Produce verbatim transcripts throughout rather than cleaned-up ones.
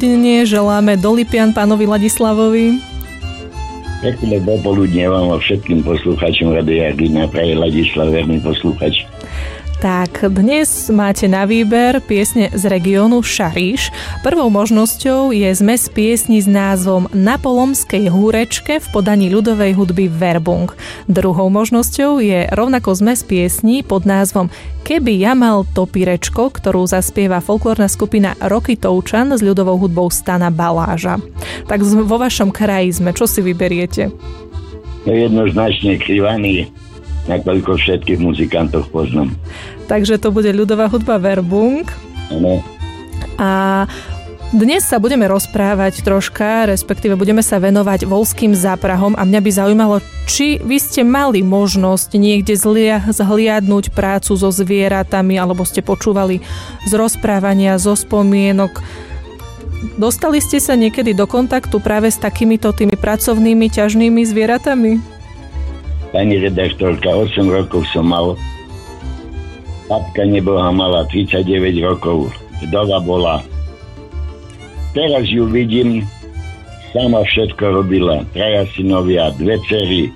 popoludne želáme do Lipian pánovi Ladislavovi. Pekné popoludne vám a všetkým poslucháčom Rádia Agina praje Ladislav, verný poslucháč. Tak, dnes máte na výber piesne z regiónu Šariš. Prvou možnosťou je zmes piesni s názvom Na polomskej húrečke v podaní ľudovej hudby Verbung. Druhou možnosťou je rovnako zmes piesni pod názvom Keby ja mal topírečko, ktorú zaspieva folklórna skupina Roky Toučan s ľudovou hudbou Stana Baláža. Tak vo vašom kraji sme, čo si vyberiete? Jednoznačne Krivaný, nakoľko všetkých muzikantov poznám. Takže to bude ľudová hudba Verbung. Ano. A dnes sa budeme rozprávať troška, respektíve budeme sa venovať voľským záprahom a mňa by zaujímalo, či vy ste mali možnosť niekde zlia, zhliadnúť prácu so zvieratami, alebo ste počúvali z rozprávania, zo spomienok. Dostali ste sa niekedy do kontaktu práve s takýmito tými pracovnými, ťažnými zvieratami? Pani redaktorka, osem rokov som mal. Babka neboha mala tridsaťdeväť rokov. Vdova bola. Teraz ju vidím, sama všetko robila. Traja synovia, dve dcery.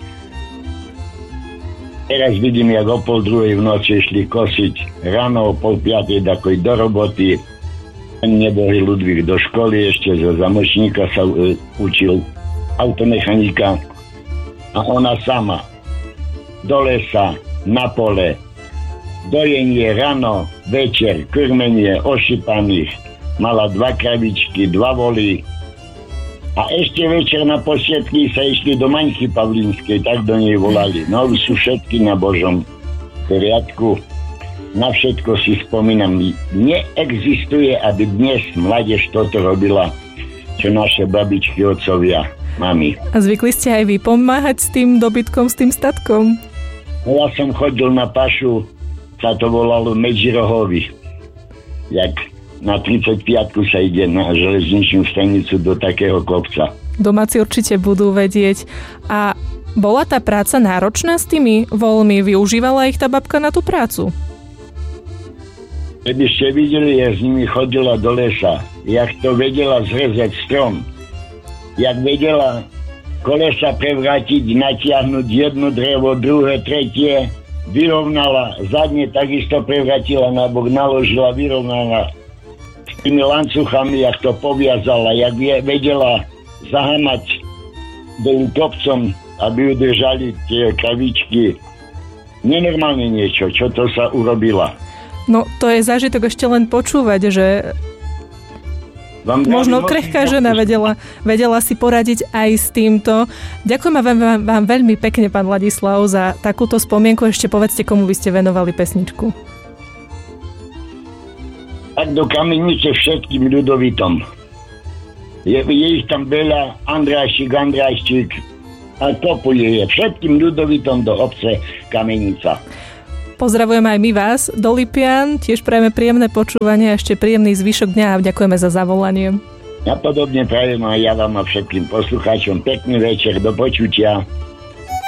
Teraz vidím, jak o pol druhej v noci šli kosiť. Ráno o pol piatej dakoj do roboty. Nebohý Ludvík do školy, ešte zo zamočníka sa uh, učil automechanika. A ona sama do lesa, na pole, dojenie ráno, večer, krmenie ošípaných, mala dva kravičky, dva voly a ešte večer na posiedky sa išli do Maňky Pavlínskej, tak do nej volali. No sú všetky na Božom poriadku, na všetko si spomínam. Neexistuje, aby dnes mládež toto robila, čo naše babičky, otcovia, mami. A zvykli ste aj vy pomáhať s tým dobytkom, s tým statkom? Ja som chodil na pašu, sa to volalo Medžirohovi. Jak na tridsaťpiatku sa ide na železničnú stanicu do takého kopca. Domáci určite budú vedieť. A bola tá práca náročná s tými voľmi? Využívala ich tá babka na tú prácu? Keby ste videli, ja s nimi chodila do lesa. Jak to vedela zrezať strom. Jak vedela kolesa prevrátiť, natiahnuť jedno drevo, druhé, tretie, vyrovnala, zadne takisto prevrátila nabok, naložila, vyrovnala s tými lancuchami, jak to poviazala, jak vedela zahamať dolu kopcom, aby udržali tie kravičky. Nenormálne niečo, čo to sa urobila. No, to je zážitok ešte len počúvať, že možno krehká žena vedela, vedela si poradiť aj s týmto. Ďakujem vám, vám, vám veľmi pekne, pán Ladislav, za takúto spomienku. Ešte povedzte, komu by ste venovali pesničku. Tak do Kamenice všetkým ľudovitom. Je, je ich tam veľa, Andrášik, Andrášik a Topuje je všetkým ľudovitom do obce Kamenica. Pozdravujeme aj my vás do Lipian, tiež prajeme príjemné počúvanie a ešte príjemný zvyšok dňa a ďakujeme za zavolanie. Ja podobne prajem aj ja vám a všetkým poslucháčom pekný večer, do počutia.